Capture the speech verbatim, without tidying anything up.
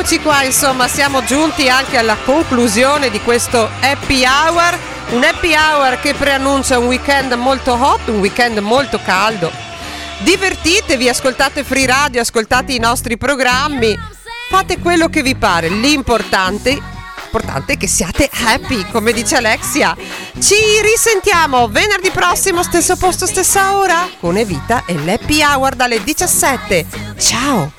eccoci qua, insomma, siamo giunti anche alla conclusione di questo happy hour, un happy hour che preannuncia un weekend molto hot, un weekend molto caldo. Divertitevi, ascoltate Free Radio, ascoltate i nostri programmi, fate quello che vi pare, l'importante, l'importante è che siate happy, come dice Alexia. Ci risentiamo venerdì prossimo, stesso posto, stessa ora, con Evita e l'happy hour dalle diciassette. Ciao!